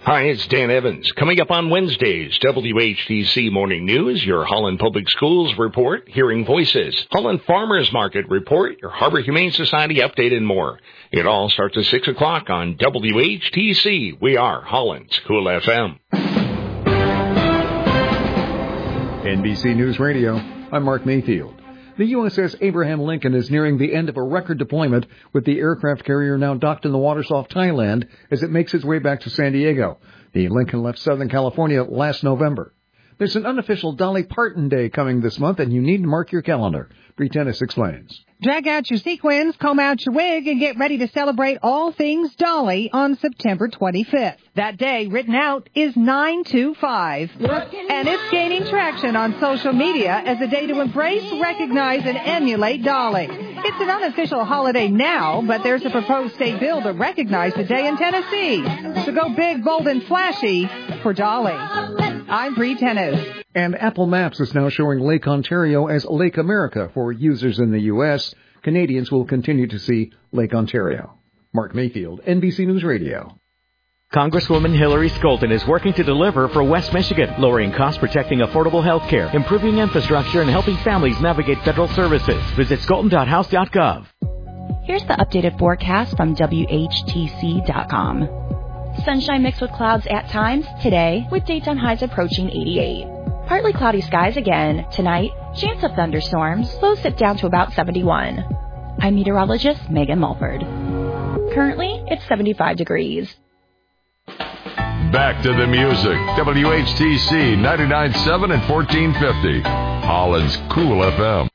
Hi, it's Dan Evans. Coming up on Wednesdays, WHTC Morning News, your Holland Public Schools report, Hearing Voices, Holland Farmers Market report, your Harbor Humane Society update, and more. It all starts at 6 o'clock on WHTC. We are Holland's Cool FM. NBC News Radio, I'm Mark Mayfield. The USS Abraham Lincoln is nearing the end of a record deployment, with the aircraft carrier now docked in the waters off Thailand as it makes its way back to San Diego. The Lincoln left Southern California last November. There's an unofficial Dolly Parton Day coming this month, and you need to mark your calendar. Bree Tennis explains. Drag out your sequins, comb out your wig, and get ready to celebrate all things Dolly on September 25th. That day, written out, is 925. And it's gaining traction on social media as a day to embrace, recognize, and emulate Dolly. It's an unofficial holiday now, but there's a proposed state bill to recognize the day in Tennessee. So go big, bold, and flashy for Dolly. I'm Bree Tennis. And Apple Maps is now showing Lake Ontario as Lake America for users in the U.S. Canadians will continue to see Lake Ontario. Mark Mayfield, NBC News Radio. Congresswoman Hillary Scholten is working to deliver for West Michigan, lowering costs, protecting affordable health care, improving infrastructure, and helping families navigate federal services. Visit scholten.house.gov. Here's the updated forecast from WHTC.com. Sunshine mixed with clouds at times today, with daytime highs approaching 88. Partly cloudy skies again tonight. Chance of thunderstorms. Lows sit down to about 71. I'm meteorologist Megan Mulford. Currently, it's 75 degrees. Back to the music. WHTC 99.7 and 1450. Holland's Cool FM.